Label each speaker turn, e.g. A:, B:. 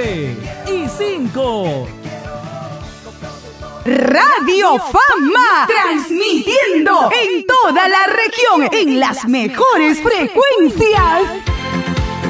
A: y 5.
B: Radio Fama, transmitiendo en toda la región en las mejores frecuencias.